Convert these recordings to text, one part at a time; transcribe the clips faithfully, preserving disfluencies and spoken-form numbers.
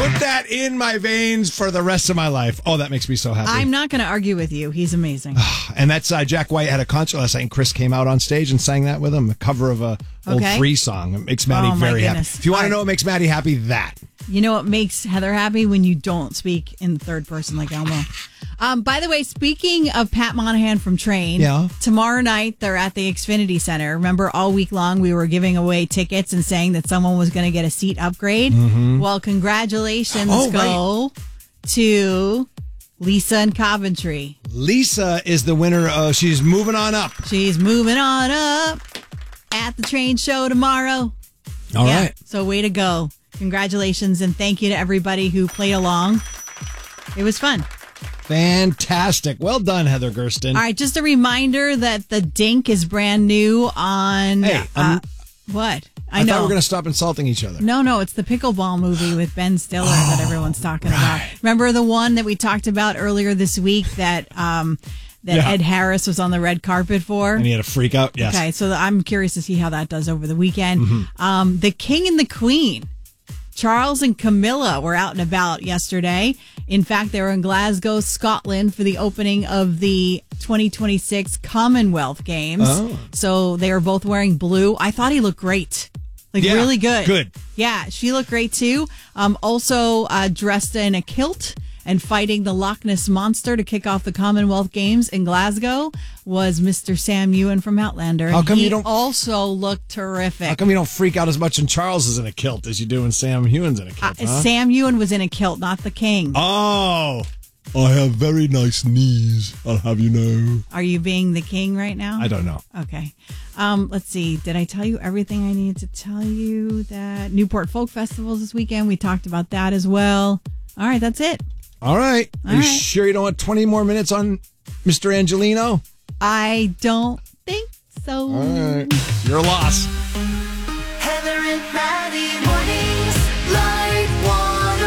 Put that in my veins for the rest of my life. Oh, that makes me so happy. I'm not going to argue with you. He's amazing. And that's uh, Jack White had a concert last night, and Chris came out on stage and sang that with him, a cover of a old Okay. Free song. It makes Maddie Oh, my very happy. goodness. If you want to All know right. what makes Maddie happy, that. You know what makes Heather happy? When you don't speak in the third person like Elmo. Um, by the way, speaking of Pat Monahan from Train, Yeah. tomorrow night they're at the Xfinity Center. Remember, all week long we were giving away tickets and saying that someone was going to get a seat upgrade? Mm-hmm. Well, congratulations Oh, go to Lisa in Coventry. Lisa is the winner. Uh, she's moving on up. She's moving on up at the Train show tomorrow. All yeah, right. So way to go. Congratulations and thank you to everybody who played along. It was fun. Fantastic. Well done, Heather Gersten. All right, just a reminder that the Dink is brand new on... Hey, uh, um, what? I, I, know. thought we were going to stop insulting each other. No, no, it's the pickleball movie with Ben Stiller that everyone's talking about. Remember the one that we talked about earlier this week that um, that Yeah. Ed Harris was on the red carpet for? And he had a freak out? Yes. Okay, so I'm curious to see how that does over the weekend. Mm-hmm. Um, the King and the Queen, Charles and Camilla, were out and about yesterday. In fact, they were in Glasgow, Scotland for the opening of the twenty twenty-six Commonwealth Games. Oh. So they were both wearing blue. I thought he looked great. Like, Yeah, really good. good. Yeah, she looked great too. Um, also uh, dressed in a kilt and fighting the Loch Ness Monster to kick off the Commonwealth Games in Glasgow was Mister Sam Ewan from Outlander. How And come he you don't- also looked terrific. How come you don't freak out as much when Charles is in a kilt as you do when Sam Hewen's in a Uh, kilt? huh? Sam Ewan was in a kilt, not the king. Oh, I have very nice knees, I'll have you know. Are you being the king right now? I don't know. Okay. Um, let's see. Did I tell you everything I needed to tell you? That Newport Folk Festival's this weekend. We talked about that as well. All right, that's it. All right. All Are you right. sure you don't want twenty more minutes on Mister Angelino? I don't think so. All right. Your loss. Heather and Maddie mornings, Light one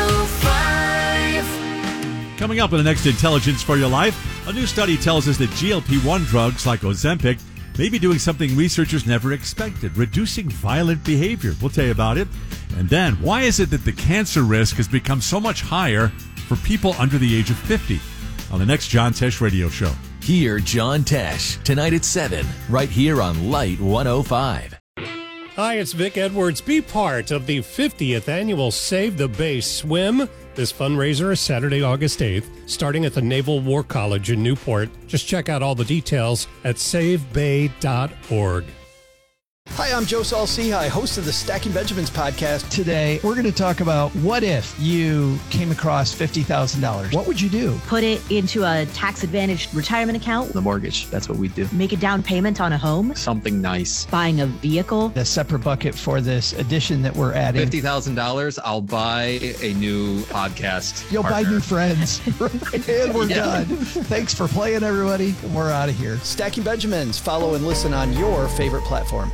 oh five. Coming up in the next Intelligence for Your Life, a new study tells us that G L P one drugs like Ozempic may be doing something researchers never expected, reducing violent behavior. We'll tell you about it. And then, why is it that the cancer risk has become so much higher for people under the age of fifty? On the next John Tesh radio show. Hear John Tesh tonight at seven, right here on Light one oh five. Hi, it's Vic Edwards. Be part of the fiftieth annual Save the Bay Swim. This fundraiser is Saturday, August eighth, starting at the Naval War College in Newport. Just check out all the details at save bay dot org. Hi, I'm Joe Saul-Sehy, host of the Stacking Benjamins podcast. Today, we're going to talk about what if you came across fifty thousand dollars? What would you do? Put it into a tax-advantaged retirement account. The mortgage, that's what we do. Make a down payment on a home. Something nice. Buying a vehicle. A separate bucket for this addition that we're adding. fifty thousand dollars, I'll buy a new podcast. You'll partner. buy new friends. And we're Yeah. done. Thanks for playing, everybody. And we're out of here. Stacking Benjamins. Follow and listen on your favorite platform.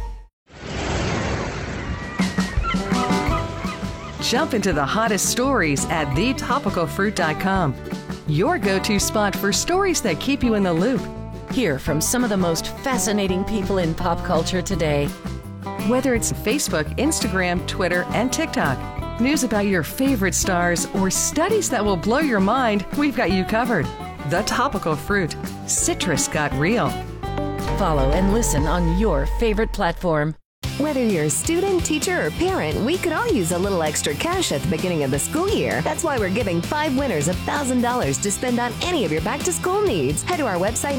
Jump into the hottest stories at the topical fruit dot com. Your go-to spot for stories that keep you in the loop. Hear from some of the most fascinating people in pop culture today. Whether it's Facebook, Instagram, Twitter, and TikTok. News about your favorite stars or studies that will blow your mind, we've got you covered. The Topical Fruit. Citrus got real. Follow and listen on your favorite platform. Whether you're a student, teacher, or parent, we could all use a little extra cash at the beginning of the school year. That's why we're giving five winners one thousand dollars to spend on any of your back-to-school needs. Head to our website